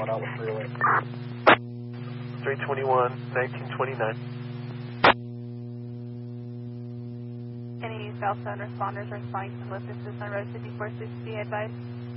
on Outlet 308. 321, 1929. Any cell phone responders responding to lift assist on road 5460, advised?